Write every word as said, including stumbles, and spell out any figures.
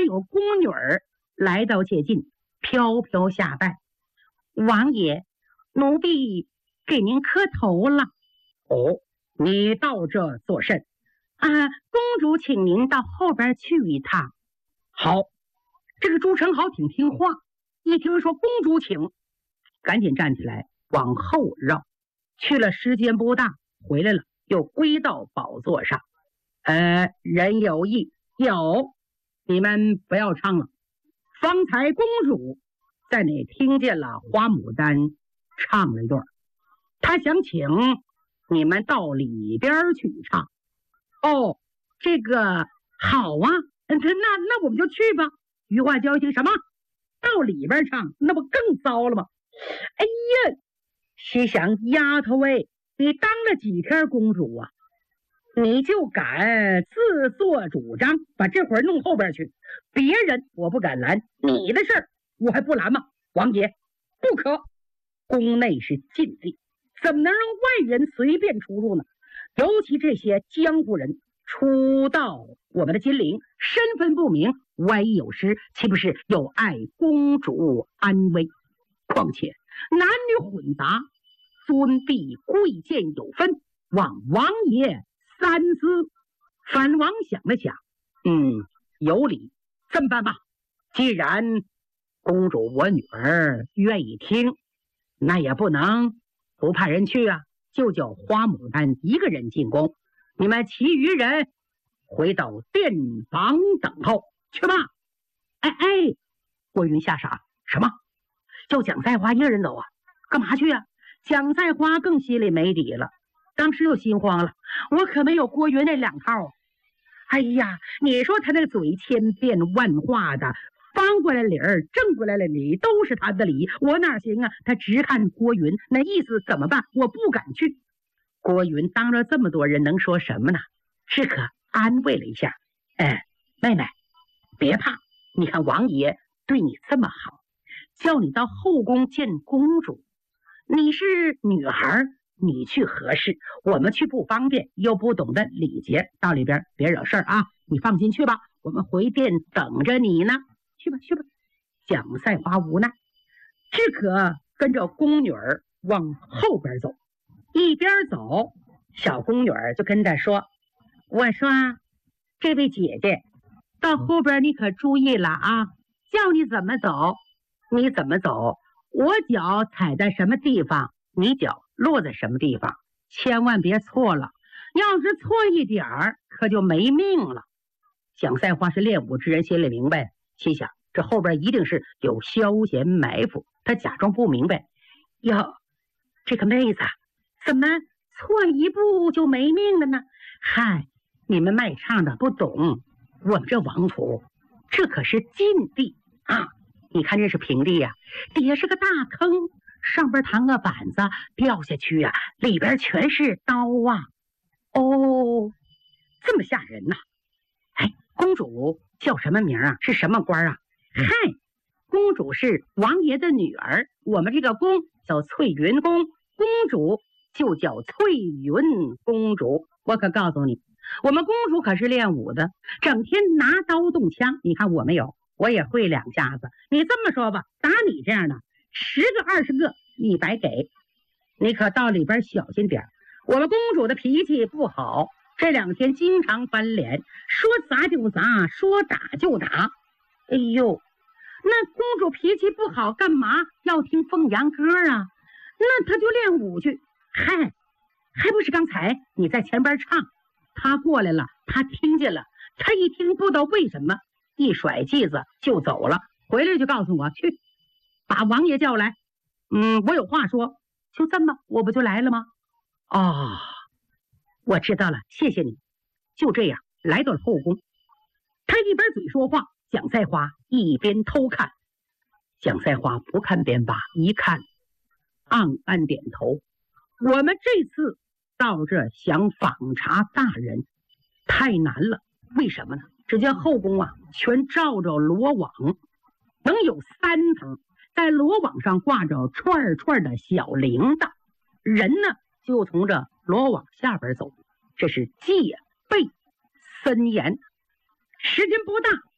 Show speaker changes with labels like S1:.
S1: 然有宫女儿来到接近，飘飘下拜：“王爷，奴婢给您磕头了。”“哦，你到这作甚？”“啊，公主请您到后边去一趟。”“好。”这个朱宸濠挺听话，一听说公主请，赶紧站起来往后绕，去了时间不大，回来了，又归到宝座上。呃，人有意，有，你们不要唱了。方才公主在那听见了花牡丹唱了一段，她想请你们到里边去唱。”“哦，这个好啊，那那我们就去吧。”余化娇一听，什么到里边唱，那不更糟了吗？哎呀，心想丫头哎，你当了几天公主啊，你就敢自作主张把这会儿弄后边去？别人我不敢拦，你的事儿我还不拦吗？王爷不可，宫内是禁地，怎么能让外人随便出入呢？尤其这些江湖人初到我们的金陵，身份不明，万一有失，岂不是有碍公主安危？况且男女混杂，尊卑贵贱有分，望王爷三思。”反王想了想，嗯，有理，这么办吧，既然公主我女儿愿意听，那也不能不派人去啊，就叫花牡丹一个人进宫，你们其余人回到殿房等候去吧。哎哎，郭云吓傻，什么叫蒋赛花一个人走啊？干嘛去啊？蒋赛花更心里没底了，当时又心慌了，我可没有郭云那两套啊。哎呀，你说他那个嘴千变万化的，翻过来理儿，正过来了理，都是他的理，我哪行啊？他直看郭云，那意思怎么办？我不敢去。郭云当着这么多人能说什么呢？只可安慰了一下：“哎，妹妹，别怕，你看王爷对你这么好，叫你到后宫见公主，你是女孩，你去合适，我们去不方便，又不懂得礼节，到里边别惹事儿啊！你放心去吧，我们回殿等着你呢。去吧，去吧。”蒋赛花无奈，只可跟着宫女儿往后边走。一边走，小宫女儿就跟他说：“我说，这位姐姐，到后边你可注意了啊！叫你怎么走，你怎么走。我脚踩在什么地方，你脚落在什么地方，千万别错了。要是错一点儿，可就没命了。”蒋赛花是练武之人，心里明白，心想这后边一定是有消闲埋伏。他假装不明白：“哟，这个妹子怎么错一步就没命了呢？嗨，你们卖唱的不懂，我们这王府这可是禁地啊！你看这是平地呀、啊，底下是个大坑，上边弹个板子，掉下去啊，里边全是刀啊！哦，这么吓人呐、啊！哎，公主叫什么名啊？是什么官啊？嗨，公主是王爷的女儿，我们这个宫叫翠云宫，公主就叫翠云公主。我可告诉你，我们公主可是练武的，整天拿刀动枪。你看我没有，我也会两下子。你这么说吧，打你这样的十个二十个你白给。你可到里边小心点，我们公主的脾气不好，这两天经常翻脸，说砸就砸，说打就打。哎呦，那公主脾气不好，干嘛要听凤阳歌啊？那她就练武去。嗨，还不是刚才你在前边唱，他过来了，他听见了，他一听不知道为什么，一甩剂子就走了，回来就告诉我去把王爷叫来。嗯，我有话说。就这么我不就来了吗？哦，我知道了，谢谢你。就这样来到了后宫，他一边嘴说话，蒋赛花一边偷看。蒋赛花不看便罢，一看暗暗点头。我们这次到这想访查大人太难了，为什么呢？只见后宫啊全罩着罗网，能有三层，在罗网上挂着串串的小铃铛，人呢就从这罗网下边走，这是戒备森严。时间不大，